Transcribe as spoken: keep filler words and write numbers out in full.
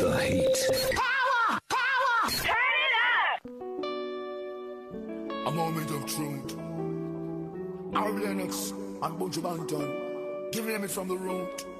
the heat. Power! Power! Turn it up! A moment of truth. Arab Lennox and Bunch Banton. Giving them it from the root.